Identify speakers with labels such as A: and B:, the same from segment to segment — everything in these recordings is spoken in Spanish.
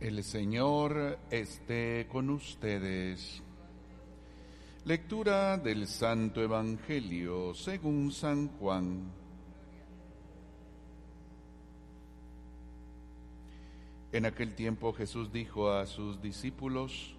A: El Señor esté con ustedes. Lectura del Santo Evangelio según San Juan. En aquel tiempo Jesús dijo a sus discípulos: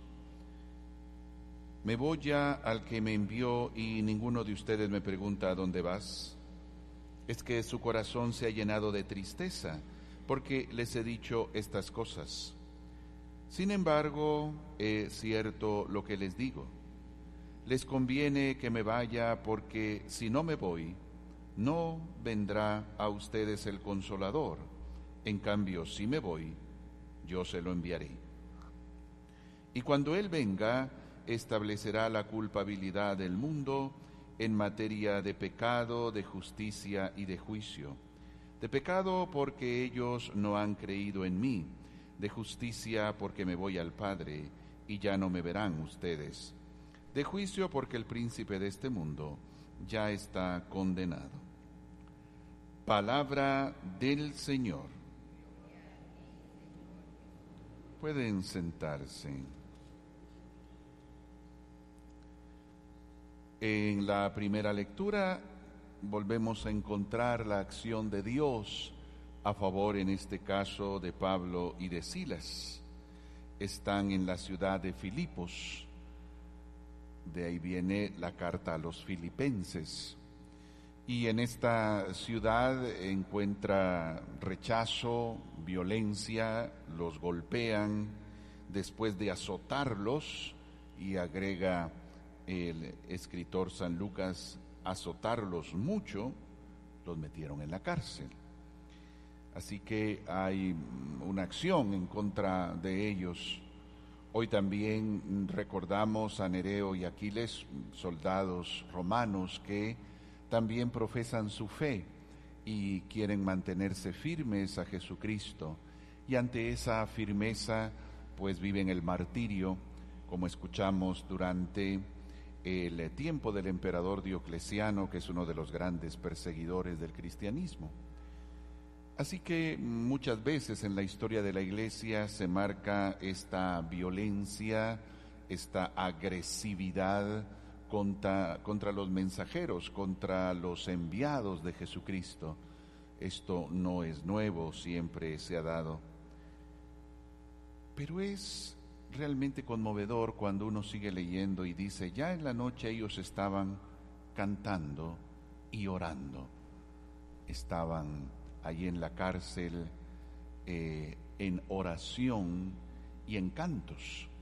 A: Me voy ya al que me envió y ninguno de ustedes me pregunta ¿a dónde vas? Es que su corazón se ha llenado de tristeza, porque les he dicho estas cosas. Sin embargo, es cierto lo que les digo. Les conviene que me vaya, porque si no me voy, no vendrá a ustedes el Consolador. En cambio, si me voy, yo se lo enviaré. Y cuando Él venga, establecerá la culpabilidad del mundo en materia de pecado, de justicia y de juicio. De pecado porque ellos no han creído en mí, de justicia porque me voy al Padre y ya no me verán ustedes, de juicio porque el príncipe de este mundo ya está condenado. Palabra del Señor. Pueden sentarse. En la primera lectura volvemos a encontrar la acción de Dios a favor, en este caso, de Pablo y de Silas. Están en la ciudad de Filipos. De ahí viene la carta a los filipenses. Y en esta ciudad encuentra rechazo, violencia, los golpean después de azotarlos, y agrega el escritor San Lucas, azotarlos mucho, los metieron en la cárcel. Así que hay una acción en contra de ellos. Hoy también recordamos a Nereo y Aquiles, soldados romanos que también profesan su fe y quieren mantenerse firmes a Jesucristo. Y ante esa firmeza, pues viven el martirio, como escuchamos durante el tiempo del emperador Diocleciano, que es uno de los grandes perseguidores del cristianismo. Así que muchas veces en la historia de la Iglesia se marca esta violencia, esta agresividad contra los mensajeros, contra los enviados de Jesucristo. Esto no es nuevo, siempre se ha dado. Pero es realmente conmovedor cuando uno sigue leyendo y dice, ya en la noche ellos estaban cantando y orando. Estaban allí en la cárcel en oración y en cantos.